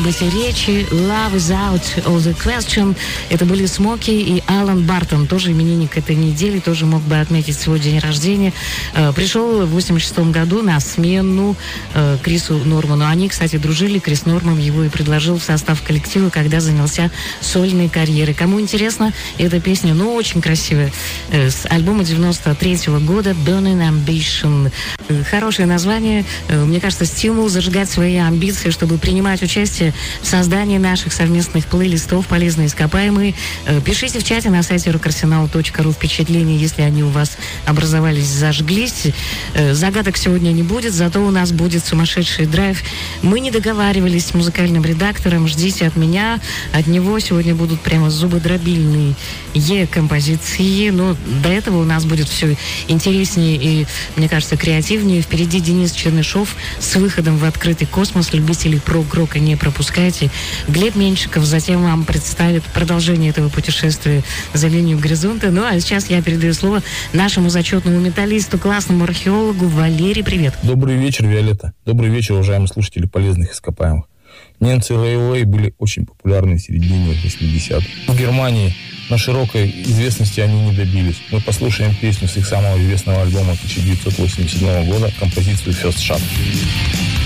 быть и речи. Love is out of the question. Это были Смоки и Алан Бартон, тоже именинник этой недели, тоже мог бы отметить свой день рождения. Пришел в 86 году на смену Крису Норману. Они, кстати, дружили. Крис Норман его и предложил в состав коллектива, когда занялся сольной карьерой. Кому интересно, эта песня, очень красивая, с альбома 93 года Burning Ambition. Хорошее название. Мне кажется, стимул зажигать свои амбиции, чтобы принимать участие в создании наших совместных плейлистов «Полезные ископаемые». Пишите в чате на сайте rockarsenal.ru впечатления, если они у вас образовались, зажглись. Загадок сегодня не будет, зато у нас будет сумасшедший драйв. Мы не договаривались с музыкальным редактором, ждите от меня. От него сегодня будут прямо зубодробильные композиции. Но до этого у нас будет все интереснее и, мне кажется, креативнее. Впереди Денис Чернышов с выходом в открытый космос. Любителей прог-рока не пропускайте. Глеб Меньшиков затем вам представит продолжение этого путешествия за линию горизонта. Ну, а сейчас я передаю слово нашему зачетному металлисту, классному археологу Валерий. Привет. Добрый вечер, Виолетта. Добрый вечер, уважаемые слушатели полезных ископаемых. Немцы Railway были очень популярны в середине 80-х. В Германии на широкой известности они не добились. Мы послушаем песню с их самого известного альбома 1987 года, композицию First Shot.